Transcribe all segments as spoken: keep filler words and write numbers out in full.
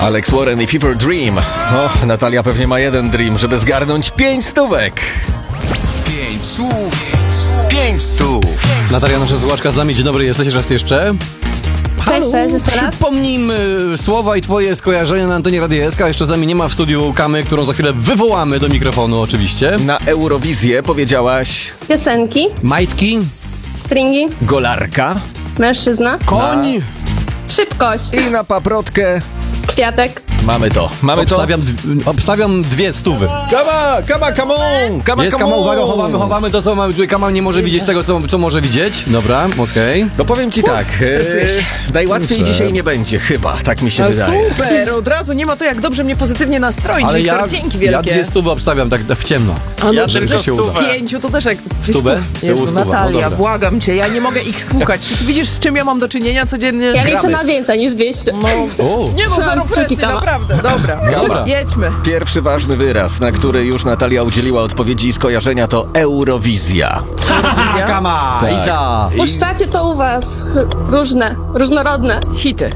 Alex Warren i Fever Dream. O, Natalia pewnie ma jeden dream, żeby zgarnąć pięć stówek. Pięć słów, pięć stów. Natalia, nasza słuchaczka z nami. Dzień dobry, jesteś raz jeszcze? Cześć, cześć, jeszcze raz. Przypomnijmy słowa i twoje skojarzenia na antenie Radia S K. Jeszcze z nami nie ma w studiu Kamy, którą za chwilę wywołamy do mikrofonu oczywiście. Na Eurowizję powiedziałaś Piosenki, Majtki, stringi, golarka mężczyzna, koń. szybkość, i na paprotkę kwiatek. mamy to. Mamy to. Obstawiam, d- obstawiam dwie stówy. Kama, kama, come on! Kama, Jest come Kama, on! uwaga, chowamy, chowamy to, co mamy tutaj. Kama nie może widzieć tego, co, co może widzieć. Dobra, okej. No powiem ci tak, stresuję się. e, najłatwiej Proszę. dzisiaj nie będzie, chyba, tak mi się No wydaje. super, od razu nie ma to jak dobrze mnie pozytywnie nastroić, Ale Wiktor, ja, dzięki ja wielkie. dwie stówy obstawiam tak w ciemno. A no, Ja żeby tylko się stówę. pięciu to też jak... Stówę? Jezu, Tyłu stuwa, no Natalia, dobra. błagam cię, ja nie mogę ich słuchać. Czy ty widzisz, z czym ja mam do czynienia codziennie? Ja liczę Gramy. na więcej niż dwieście. No, O, nie no, Trzymam zero kciuki, presji, Kama. naprawdę, dobra. Dobra. Jedźmy. Pierwszy ważny wyraz, na który już Natalia udzieliła odpowiedzi i skojarzenia, to Eurowizja. Wizja. Kama, Tak. Iza. Puszczacie to u was różne, różnorodne. Hity.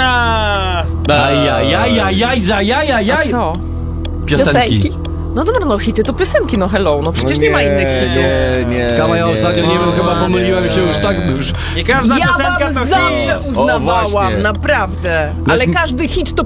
Ajajajajajajajajaj. A co? Piosenki. No dobra, no hity to piosenki, no hello, no przecież nie, ma innych hitów. Nie, nie, Kama, ja ostatnio nie wiem, chyba pomyliłem się już tak, już... Nie każda Ja piosenka wam to zawsze hit. O, uznawałam, właśnie. naprawdę. Ale Lecz- każdy hit to